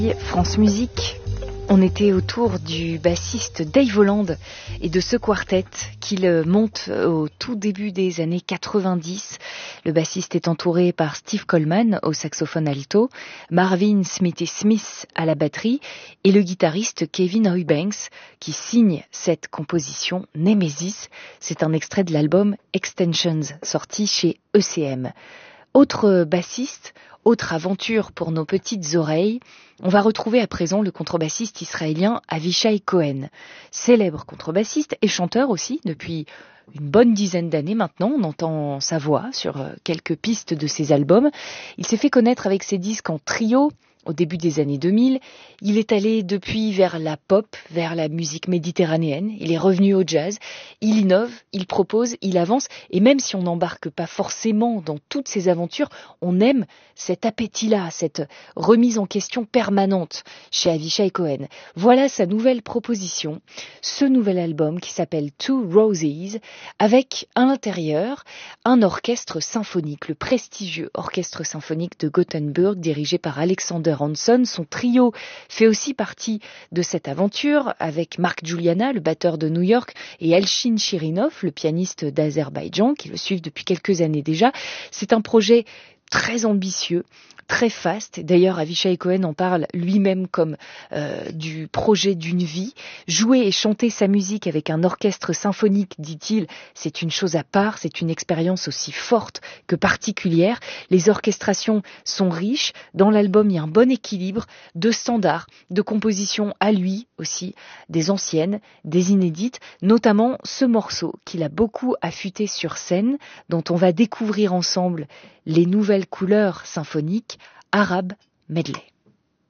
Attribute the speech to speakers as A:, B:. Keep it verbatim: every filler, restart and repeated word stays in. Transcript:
A: France Musique. On était autour du bassiste Dave Holland et de ce quartet qu'il monte au tout début des années quatre-vingt-dix. Le bassiste est entouré par Steve Coleman au saxophone alto, Marvin Smithy Smith à la batterie et le guitariste Kevin Eubanks qui signe cette composition Nemesis. C'est un extrait de l'album Extensions sorti chez E C M. Autre bassiste, autre aventure pour nos petites oreilles, on va retrouver à présent le contrebassiste israélien Avishai Cohen, célèbre contrebassiste et chanteur aussi depuis une bonne dizaine d'années maintenant. On entend sa voix sur quelques pistes de ses albums. Il s'est fait connaître avec ses disques en trio au début des années deux mille. Il est allé depuis vers la pop, vers la musique méditerranéenne. Il est revenu au jazz. Il innove, il propose, il avance. Et même si on n'embarque pas forcément dans toutes ces aventures, on aime cet appétit-là, cette remise en question permanente chez Avishai Cohen. Voilà sa nouvelle proposition, ce nouvel album qui s'appelle Two Roses, avec à l'intérieur un orchestre symphonique, le prestigieux orchestre symphonique de Gothenburg, dirigé par Alexander Hansson. Son trio fait aussi partie de cette aventure avec Mark Juliana, le batteur de New York, et Elshin Shirinov, le pianiste d'Azerbaïdjan, qui le suivent depuis quelques années déjà. C'est un projet très ambitieux, très faste. D'ailleurs, Avishai Cohen en parle lui-même comme euh, du projet d'une vie. Jouer et chanter sa musique avec un orchestre symphonique, dit-il, c'est une chose à part, c'est une expérience aussi forte que particulière. Les orchestrations sont riches. Dans l'album, il y a un bon équilibre de standards, de compositions à lui aussi, des anciennes, des inédites, notamment ce morceau qu'il a beaucoup affûté sur scène, dont on va découvrir ensemble les nouvelles couleurs symphoniques, Arab Medley.